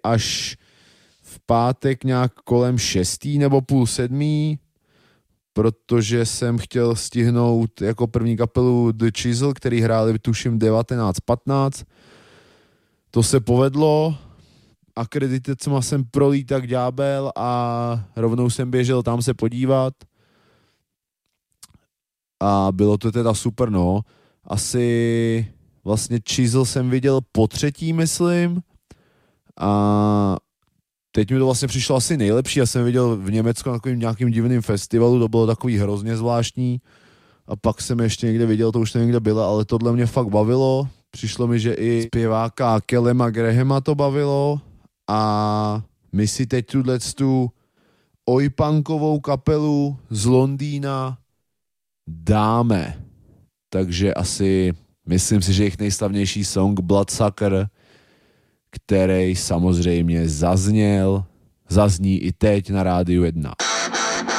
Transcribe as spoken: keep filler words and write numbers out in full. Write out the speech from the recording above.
až v pátek nějak kolem šestý nebo půl sedmý, protože jsem chtěl stihnout jako první kapelu The Chisel, který hráli tuším devatenáct patnáct. To se povedlo, akreditacema jsem prolít jak ďábel a rovnou jsem běžel tam se podívat. A bylo to teda super, no. Asi vlastně Chisel jsem viděl po třetí, myslím. A teď mi to vlastně přišlo asi nejlepší. Já jsem viděl v Německu na takovým nějakým divným festivalu, to bylo takový hrozně zvláštní. A pak jsem ještě někde viděl, to už někde bylo, ale tohle mě fakt bavilo. Přišlo mi, že i zpěváka Kelema Grahama to bavilo. A my si teď tu oj-punkovou kapelu z Londýna dáme. Takže asi myslím si, že jejich nejslavnější song Bloodsucker, který samozřejmě zazněl, zazní i teď na Rádiu jedna.